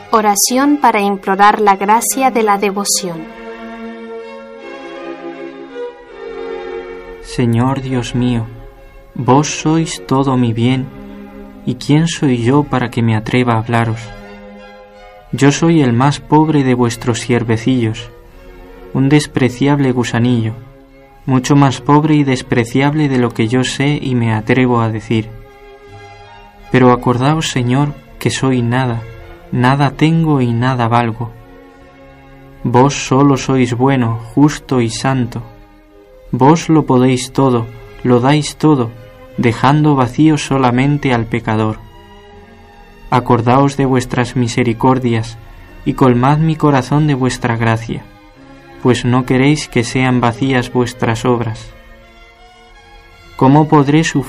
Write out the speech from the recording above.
Oración para implorar la gracia de la devoción. Señor Dios mío, vos sois todo mi bien, ¿y quién soy yo para que me atreva a hablaros? Yo soy el más pobre de vuestros siervecillos, un despreciable gusanillo, mucho más pobre y despreciable de lo que yo sé y me atrevo a decir. Pero acordaos, Señor, que soy nada, nada tengo y nada valgo. Vos solo sois bueno, justo y santo. Vos lo podéis todo, lo dais todo, dejando vacío solamente al pecador. Acordaos de vuestras misericordias y colmad mi corazón de vuestra gracia, pues no queréis que sean vacías vuestras obras. ¿Cómo podré sufrir